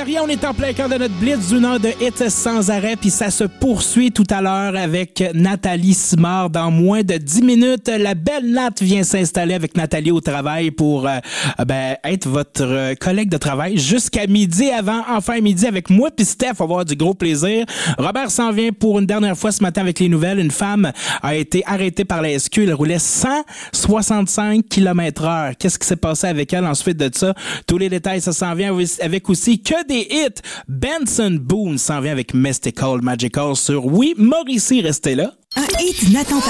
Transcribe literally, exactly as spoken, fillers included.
rien, on est en plein cœur de notre blitz d'une heure de hits sans arrêt, puis ça se poursuit tout à l'heure avec Nathalie Simard. Dans moins de dix minutes, la belle Nat vient s'installer avec Nathalie au travail pour euh, ben, être votre collègue de travail jusqu'à midi. Avant, enfin midi, avec moi puis Steph, on va avoir du gros plaisir. Robert s'en vient pour une dernière fois ce matin avec les nouvelles. Une femme a été arrêtée par la S Q. Elle roulait cent soixante-cinq kilomètres heure. Qu'est-ce qui s'est passé avec elle ensuite de ça? Tous les détails, ça s'en vient avec aussi que des hits. Benson Boone s'en vient avec Mystical Magical sur Oui, Mauricie, restez là. Un hit n'attend pas.